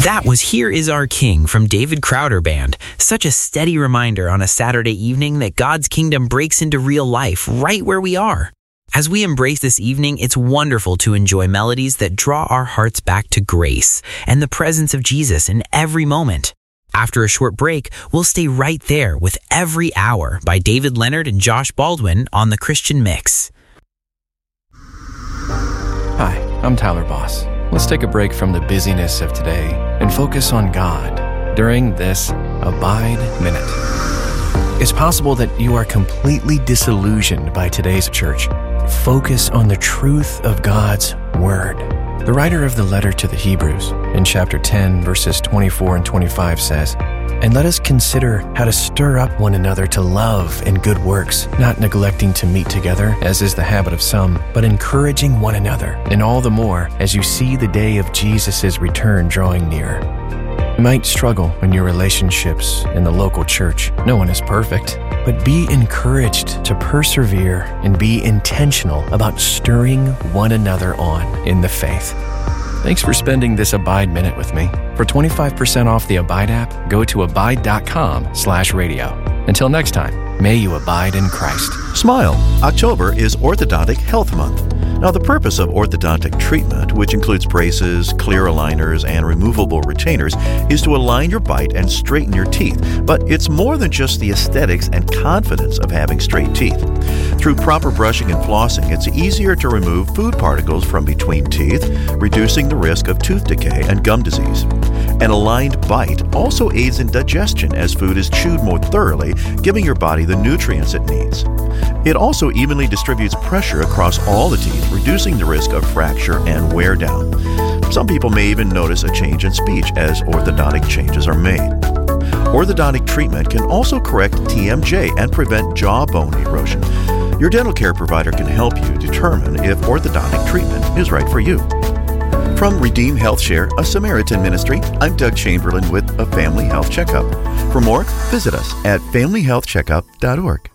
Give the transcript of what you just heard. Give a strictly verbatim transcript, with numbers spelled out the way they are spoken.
That was Here Is Our King from David Crowder Band. Such a steady reminder on a Saturday evening that God's kingdom breaks into real life right where we are. As we embrace this evening, it's wonderful to enjoy melodies that draw our hearts back to grace and the presence of Jesus in every moment. After a short break, we'll stay right there with Every Hour by David Leonard and Josh Baldwin on The Christian Mix. Hi, I'm Tyler Boss. Let's take a break from the busyness of today and focus on God during this Abide Minute. It's possible that you are completely disillusioned by today's church. Focus on the truth of God's Word. The writer of the letter to the Hebrews in chapter ten, verses twenty-four and twenty-five says, "And let us consider how to stir up one another to love and good works, not neglecting to meet together, as is the habit of some, but encouraging one another, and all the more as you see the day of Jesus' return drawing near." You might struggle in your relationships in the local church. No one is perfect. But be encouraged to persevere and be intentional about stirring one another on in the faith. Thanks for spending this Abide Minute with me. For twenty-five percent off the Abide app, go to abide.com slash radio. Until next time, may you abide in Christ. Smile. October is Orthodontic Health Month. Now, the purpose of orthodontic treatment, which includes braces, clear aligners, and removable retainers, is to align your bite and straighten your teeth. But it's more than just the aesthetics and confidence of having straight teeth. Through proper brushing and flossing, it's easier to remove food particles from between teeth, reducing the risk of tooth decay and gum disease. An aligned bite also aids in digestion as food is chewed more thoroughly, giving your body the nutrients it needs. It also evenly distributes pressure across all the teeth, reducing the risk of fracture and wear down. Some people may even notice a change in speech as orthodontic changes are made. Orthodontic treatment can also correct T M J and prevent jawbone erosion. Your dental care provider can help you determine if orthodontic treatment is right for you. From Redeem Health Share, a Samaritan ministry, I'm Doug Chamberlain with a Family Health Checkup. For more, visit us at family health checkup dot org.